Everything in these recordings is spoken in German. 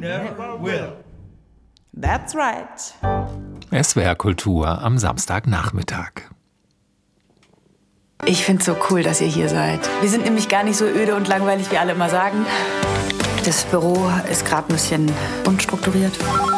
never will. That's right. SWR Kultur am Samstagnachmittag. Ich find's so cool, dass ihr hier seid. Wir sind nämlich gar nicht so öde und langweilig, wie alle immer sagen. Das Büro ist gerade ein bisschen unstrukturiert.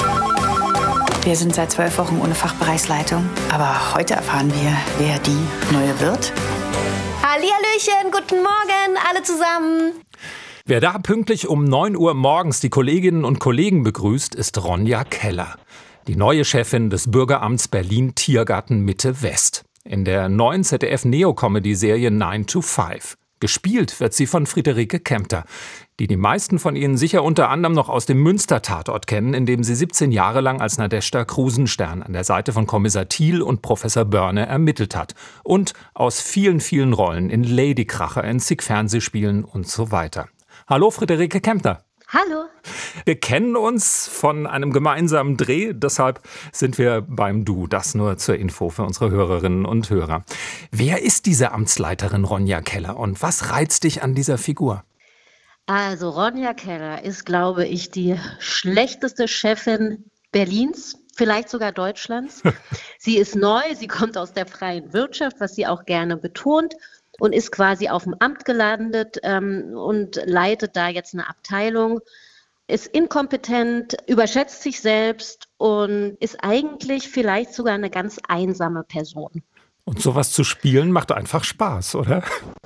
Wir sind seit 12 Wochen ohne Fachbereichsleitung. Aber heute erfahren wir, wer die neue wird. Hallihallöchen, guten Morgen, alle zusammen. Wer da pünktlich um 9 Uhr morgens die Kolleginnen und Kollegen begrüßt, ist Ronja Keller. Die neue Chefin des Bürgeramts Berlin Tiergarten Mitte West. In der neuen ZDF-Neo-Comedy-Serie 9 to 5. Gespielt wird sie von Friederike Kempter, die meisten von Ihnen sicher unter anderem noch aus dem Münster-Tatort kennen, in dem sie 17 Jahre lang als Nadezhda Krusenstern an der Seite von Kommissar Thiel und Professor Börne ermittelt hat. Und aus vielen, vielen Rollen in Ladykracher, in zig Fernsehspielen und so weiter. Hallo Friederike Kempter. Hallo. Wir kennen uns von einem gemeinsamen Dreh, deshalb sind wir beim Du. Das nur zur Info für unsere Hörerinnen und Hörer. Wer ist diese Amtsleiterin Ronja Keller und was reizt dich an dieser Figur? Also Ronja Keller ist, glaube ich, die schlechteste Chefin Berlins, vielleicht sogar Deutschlands. Sie ist neu, sie kommt aus der freien Wirtschaft, was sie auch gerne betont. Und ist quasi auf dem Amt gelandet und leitet da jetzt eine Abteilung, ist inkompetent, überschätzt sich selbst und ist eigentlich vielleicht sogar eine ganz einsame Person. Und sowas zu spielen macht einfach Spaß, oder?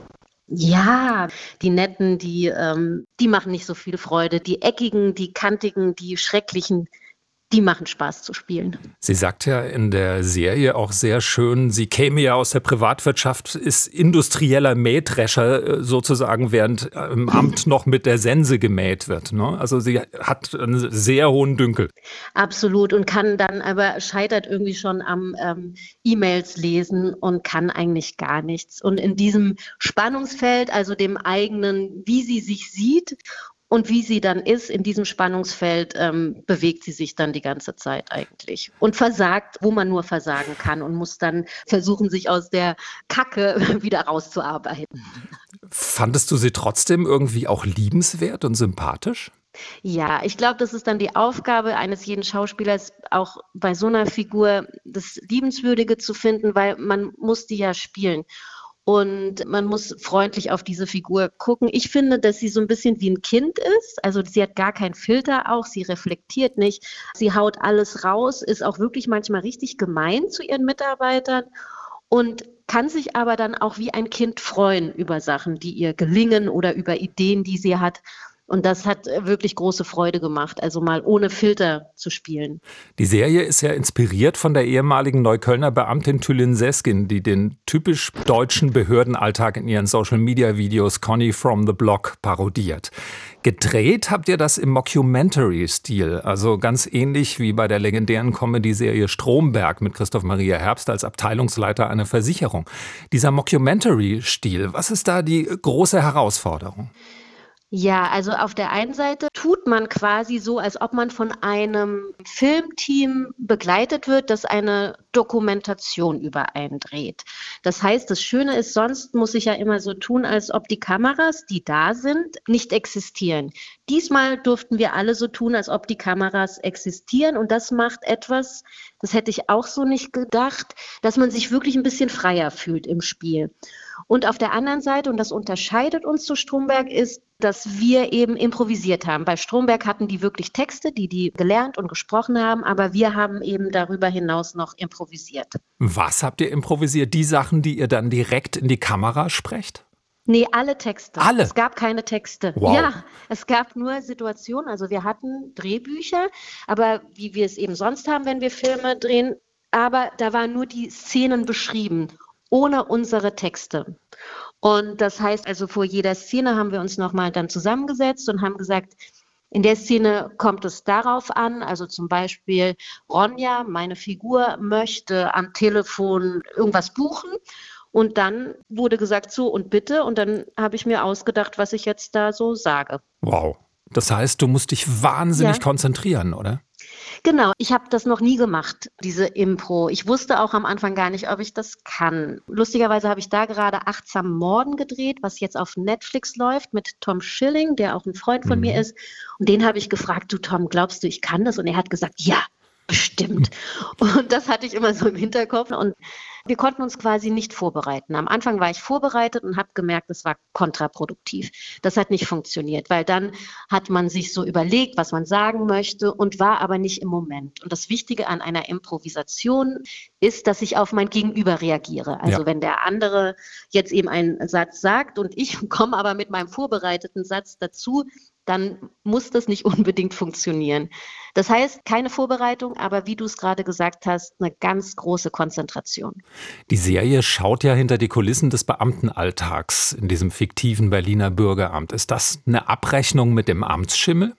Ja, die Netten, die machen nicht so viel Freude. Die Eckigen, die Kantigen, die Schrecklichen, die machen Spaß zu spielen. Sie sagt ja in der Serie auch sehr schön, sie käme ja aus der Privatwirtschaft, ist industrieller Mähdrescher sozusagen, während im Amt noch mit der Sense gemäht wird. Ne? Also sie hat einen sehr hohen Dünkel. Absolut, und kann dann aber scheitert irgendwie schon am E-Mails lesen und kann eigentlich gar nichts. Und in diesem Spannungsfeld, also dem eigenen, wie sie sich sieht und wie sie dann ist, in diesem Spannungsfeld bewegt sie sich dann die ganze Zeit eigentlich und versagt, wo man nur versagen kann und muss dann versuchen, sich aus der Kacke wieder rauszuarbeiten. Fandest du sie trotzdem irgendwie auch liebenswert und sympathisch? Ja, ich glaube, das ist dann die Aufgabe eines jeden Schauspielers, auch bei so einer Figur das Liebenswürdige zu finden, weil man muss die ja spielen. Und man muss freundlich auf diese Figur gucken. Ich finde, dass sie so ein bisschen wie ein Kind ist. Also sie hat gar keinen Filter auch, sie reflektiert nicht. Sie haut alles raus, ist auch wirklich manchmal richtig gemein zu ihren Mitarbeitern und kann sich aber dann auch wie ein Kind freuen über Sachen, die ihr gelingen oder über Ideen, die sie hat. Und das hat wirklich große Freude gemacht, also mal ohne Filter zu spielen. Die Serie ist ja inspiriert von der ehemaligen Neuköllner Beamtin Tülin Seskin, die den typisch deutschen Behördenalltag in ihren Social-Media-Videos Conny from the Block parodiert. Gedreht habt ihr das im Mockumentary-Stil, also ganz ähnlich wie bei der legendären Comedy-Serie Stromberg mit Christoph Maria Herbst als Abteilungsleiter einer Versicherung. Dieser Mockumentary-Stil, was ist da die große Herausforderung? Ja, also auf der einen Seite tut man quasi so, als ob man von einem Filmteam begleitet wird, das eine Dokumentation über einen dreht. Das heißt, das Schöne ist, sonst muss ich ja immer so tun, als ob die Kameras, die da sind, nicht existieren. Diesmal durften wir alle so tun, als ob die Kameras existieren und das macht etwas, das hätte ich auch so nicht gedacht, dass man sich wirklich ein bisschen freier fühlt im Spiel. Und auf der anderen Seite, und das unterscheidet uns zu Stromberg, ist, dass wir eben improvisiert haben. Bei Stromberg hatten die wirklich Texte, die gelernt und gesprochen haben, aber wir haben eben darüber hinaus noch improvisiert. Was habt ihr improvisiert? Die Sachen, die ihr dann direkt in die Kamera sprecht? Nee, alle Texte. Alle? Es gab keine Texte. Wow. Ja, es gab nur Situationen. Also wir hatten Drehbücher, aber wie wir es eben sonst haben, wenn wir Filme drehen, aber da waren nur die Szenen beschrieben, ohne unsere Texte. Und das heißt also, vor jeder Szene haben wir uns nochmal dann zusammengesetzt und haben gesagt, in der Szene kommt es darauf an, also zum Beispiel Ronja, meine Figur, möchte am Telefon irgendwas buchen. Und dann wurde gesagt, so und bitte. Und dann habe ich mir ausgedacht, was ich jetzt da so sage. Wow. Das heißt, du musst dich wahnsinnig konzentrieren, oder? Genau, ich habe das noch nie gemacht, diese Impro. Ich wusste auch am Anfang gar nicht, ob ich das kann. Lustigerweise habe ich da gerade Achtsam Morden gedreht, was jetzt auf Netflix läuft mit Tom Schilling, der auch ein Freund von mir ist. Und den habe ich gefragt, du Tom, glaubst du, ich kann das? Und er hat gesagt, ja, bestimmt. Und das hatte ich immer so im Hinterkopf. Und wir konnten uns quasi nicht vorbereiten. Am Anfang war ich vorbereitet und habe gemerkt, es war kontraproduktiv. Das hat nicht funktioniert, weil dann hat man sich so überlegt, was man sagen möchte und war aber nicht im Moment. Und das Wichtige an einer Improvisation ist, dass ich auf mein Gegenüber reagiere. Also wenn der andere jetzt eben einen Satz sagt und ich komme aber mit meinem vorbereiteten Satz dazu, dann muss das nicht unbedingt funktionieren. Das heißt, keine Vorbereitung, aber wie du es gerade gesagt hast, eine ganz große Konzentration. Die Serie schaut ja hinter die Kulissen des Beamtenalltags in diesem fiktiven Berliner Bürgeramt. Ist das eine Abrechnung mit dem Amtsschimmel?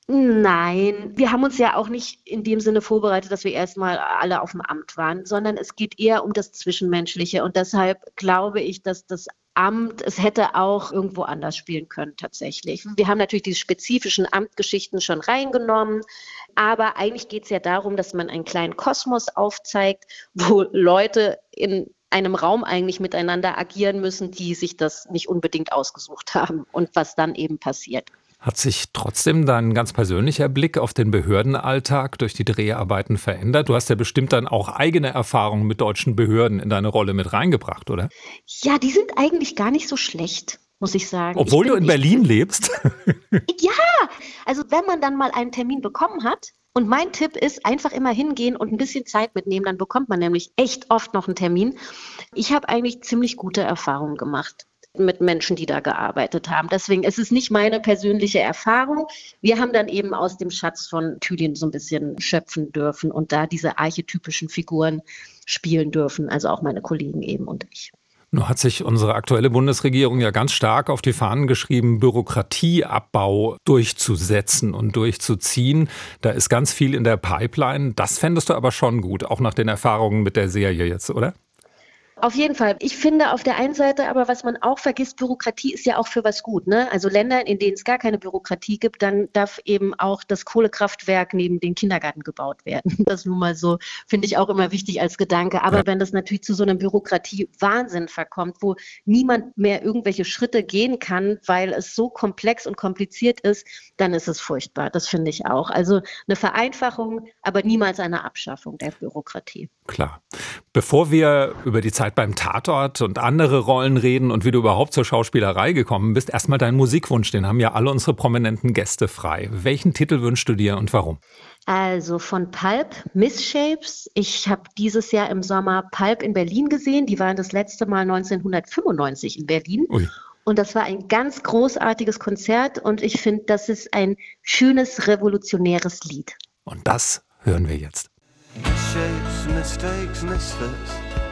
Nein, wir haben uns ja auch nicht in dem Sinne vorbereitet, dass wir erstmal alle auf dem Amt waren, sondern es geht eher um das Zwischenmenschliche. Und deshalb glaube ich, dass das Amt, es hätte auch irgendwo anders spielen können tatsächlich. Wir haben natürlich diese spezifischen Amtgeschichten schon reingenommen, aber eigentlich geht es ja darum, dass man einen kleinen Kosmos aufzeigt, wo Leute in einem Raum eigentlich miteinander agieren müssen, die sich das nicht unbedingt ausgesucht haben und was dann eben passiert. Hat sich trotzdem dein ganz persönlicher Blick auf den Behördenalltag durch die Dreharbeiten verändert? Du hast ja bestimmt dann auch eigene Erfahrungen mit deutschen Behörden in deine Rolle mit reingebracht, oder? Ja, die sind eigentlich gar nicht so schlecht, muss ich sagen. Obwohl du in Berlin lebst? Ja, also wenn man dann mal einen Termin bekommen hat, und mein Tipp ist, einfach immer hingehen und ein bisschen Zeit mitnehmen, dann bekommt man nämlich echt oft noch einen Termin. Ich habe eigentlich ziemlich gute Erfahrungen gemacht mit Menschen, die da gearbeitet haben. Deswegen ist es nicht meine persönliche Erfahrung. Wir haben dann eben aus dem Schatz von Thülin so ein bisschen schöpfen dürfen und da diese archetypischen Figuren spielen dürfen, also auch meine Kollegen eben und ich. Nun hat sich unsere aktuelle Bundesregierung ja ganz stark auf die Fahnen geschrieben, Bürokratieabbau durchzusetzen und durchzuziehen. Da ist ganz viel in der Pipeline. Das fändest du aber schon gut, auch nach den Erfahrungen mit der Serie jetzt, oder? Auf jeden Fall. Ich finde auf der einen Seite aber, was man auch vergisst, Bürokratie ist ja auch für was gut, ne? Also Länder, in denen es gar keine Bürokratie gibt, dann darf eben auch das Kohlekraftwerk neben den Kindergarten gebaut werden. Das nun mal so, finde ich auch immer wichtig als Gedanke. Aber wenn das natürlich zu so einem Bürokratie-Wahnsinn verkommt, wo niemand mehr irgendwelche Schritte gehen kann, weil es so komplex und kompliziert ist, dann ist es furchtbar. Das finde ich auch. Also eine Vereinfachung, aber niemals eine Abschaffung der Bürokratie. Klar. Bevor wir über die Zeit beim Tatort und andere Rollen reden und wie du überhaupt zur Schauspielerei gekommen bist, erstmal deinen Musikwunsch, den haben ja alle unsere prominenten Gäste frei. Welchen Titel wünschst du dir und warum? Also von Pulp, Misshapes. Ich habe dieses Jahr im Sommer Pulp in Berlin gesehen. Die waren das letzte Mal 1995 in Berlin. Ui. Und das war ein ganz großartiges Konzert und ich finde, das ist ein schönes, revolutionäres Lied. Und das hören wir jetzt. Misshapes, mistakes, misfits.